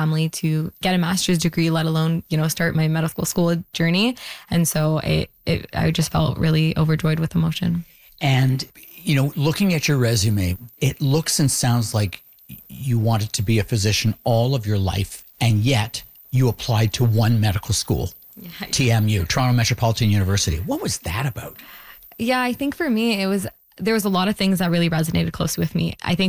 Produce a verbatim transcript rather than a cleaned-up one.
family to get a master's degree, let alone, you know, start my medical school journey. And so it, it, I just felt really overjoyed with emotion. And, you know, looking at your resume, it looks and sounds like you wanted to be a physician all of your life, and yet you applied to one medical school, yeah. T M U, Toronto Metropolitan University. What was that about? Yeah, I think for me, it was, there was a lot of things that really resonated close with me. I think